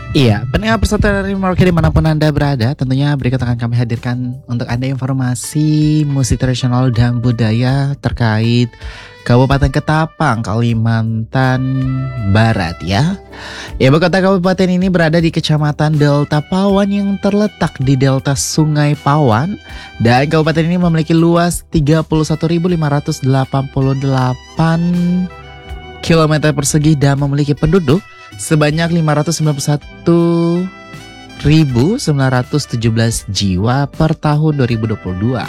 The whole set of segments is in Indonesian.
Iya, pendengar persatuan dari Merauke dimanapun Anda berada, tentunya berikut akan kami hadirkan untuk Anda informasi musik tradisional dan budaya terkait Kabupaten Ketapang, Kalimantan Barat ya. Ibu kota kabupaten ini berada di Kecamatan Delta Pawan yang terletak di delta Sungai Pawan, dan kabupaten ini memiliki luas 31.588 km persegi dan memiliki penduduk sebanyak 591.917 jiwa per tahun 2022.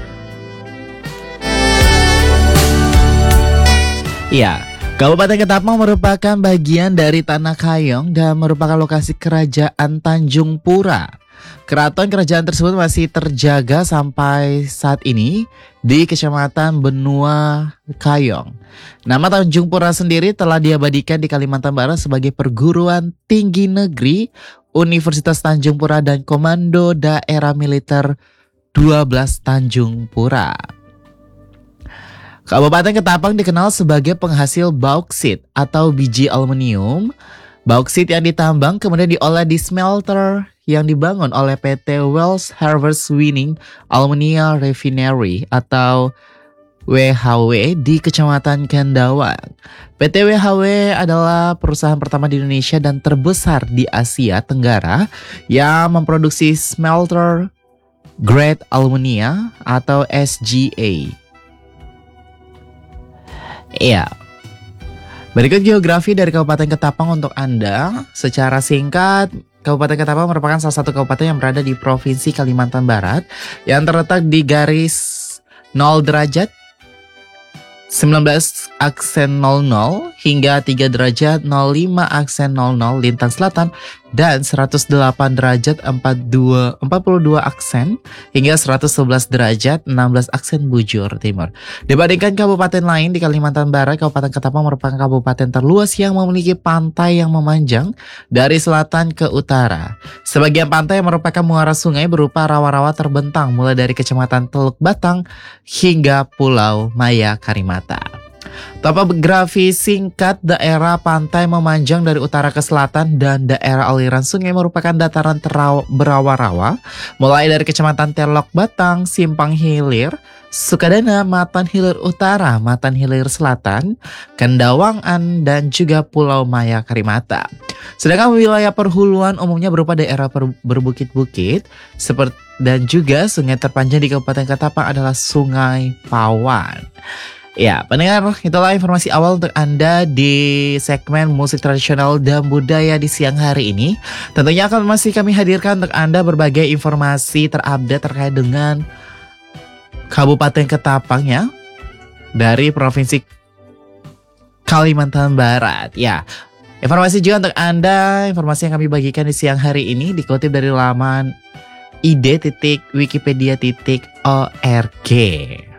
Ya, Kabupaten Ketapang merupakan bagian dari Tanah Kayong dan merupakan lokasi kerajaan Tanjung Pura. Keraton kerajaan tersebut masih terjaga sampai saat ini di Kecamatan Benua Kayong. Nama Tanjung Pura sendiri telah diabadikan di Kalimantan Barat sebagai perguruan tinggi negeri Universitas Tanjung Pura dan Komando Daerah Militer 12 Tanjung Pura. Kabupaten Ketapang dikenal sebagai penghasil bauksit atau biji aluminium. Bauksit yang ditambang kemudian diolah di smelter yang dibangun oleh PT Wells Harvest Winning Alumina Refinery atau WHW di Kecamatan Kendawang. PT WHW adalah perusahaan pertama di Indonesia dan terbesar di Asia Tenggara yang memproduksi smelter grade alumina atau SGA. Iya. Berikut geografi dari Kabupaten Ketapang untuk Anda. Secara singkat, Kabupaten Ketapang merupakan salah satu kabupaten yang berada di Provinsi Kalimantan Barat yang terletak di garis 0 derajat 19 aksen 00 hingga 3 derajat 05 aksen 00 lintang selatan dan 108 derajat 42 aksen hingga 111 derajat 16 aksen bujur timur. Dibandingkan kabupaten lain di Kalimantan Barat, Kabupaten Ketapang merupakan kabupaten terluas yang memiliki pantai yang memanjang dari selatan ke utara. Sebagian pantai merupakan muara sungai berupa rawa-rawa terbentang mulai dari Kecamatan Teluk Batang hingga Pulau Maya Karimata. Topografi singkat, daerah pantai memanjang dari utara ke selatan dan daerah aliran sungai merupakan dataran berawa-rawa mulai dari Kecamatan Teluk Batang, Simpang Hilir, Sukadana, Matan Hilir Utara, Matan Hilir Selatan, Kendawangan, dan juga Pulau Maya Karimata. Sedangkan wilayah perhuluan umumnya berupa daerah berbukit-bukit dan juga sungai terpanjang di Kabupaten Ketapang adalah Sungai Pawan. Ya, pendengar, itulah informasi awal untuk Anda di segmen musik tradisional dan budaya di siang hari ini. Tentunya akan masih kami hadirkan untuk Anda berbagai informasi terupdate terkait dengan Kabupaten Ketapang ya, dari Provinsi Kalimantan Barat. Ya, informasi juga untuk Anda, informasi yang kami bagikan di siang hari ini dikutip dari laman id.wikipedia.org.